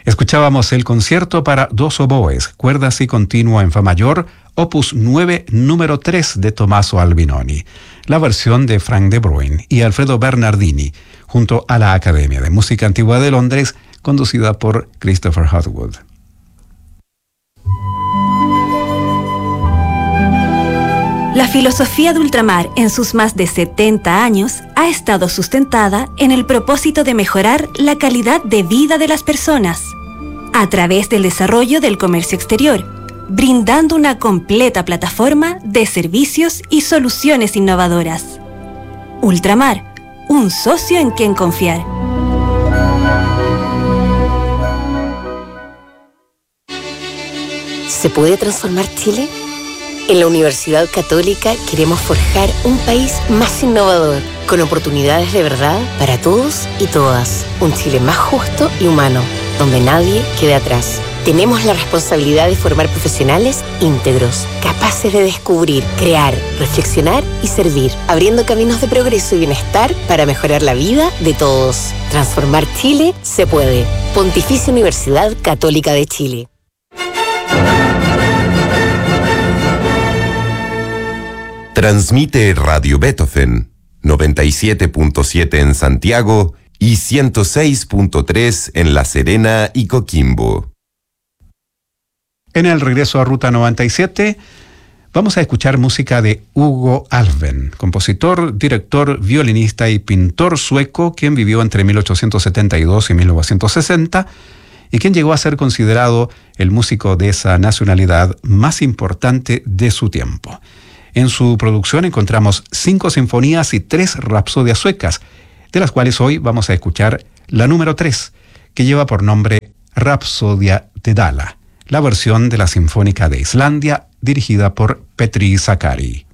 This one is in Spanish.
Escuchábamos el concierto para dos oboes, cuerdas y continuo en fa mayor, opus 9, número 3 de Tommaso Albinoni, la versión de Frank de Bruyn y Alfredo Bernardini, junto a la Academia de Música Antigua de Londres, conducida por Christopher Hotwood. La filosofía de Ultramar en sus más de 70 años ha estado sustentada en el propósito de mejorar la calidad de vida de las personas a través del desarrollo del comercio exterior, brindando una completa plataforma de servicios y soluciones innovadoras. Ultramar, un socio en quien confiar. ¿Se puede transformar Chile? En la Universidad Católica queremos forjar un país más innovador, con oportunidades de verdad para todos y todas. Un Chile más justo y humano, donde nadie quede atrás. Tenemos la responsabilidad de formar profesionales íntegros, capaces de descubrir, crear, reflexionar y servir, abriendo caminos de progreso y bienestar para mejorar la vida de todos. Transformar Chile se puede. Pontificia Universidad Católica de Chile. Transmite Radio Beethoven, 97.7 en Santiago y 106.3 en La Serena y Coquimbo. En el regreso a Ruta 97, vamos a escuchar música de Hugo Alfvén, compositor, director, violinista y pintor sueco, quien vivió entre 1872 y 1960 y quien llegó a ser considerado el músico de esa nacionalidad más importante de su tiempo. En su producción encontramos 5 sinfonías y 3 rapsodias suecas, de las cuales hoy vamos a escuchar la número 3, que lleva por nombre Rapsodia de Dala, la versión de la Sinfónica de Islandia dirigida por Petri Sakari.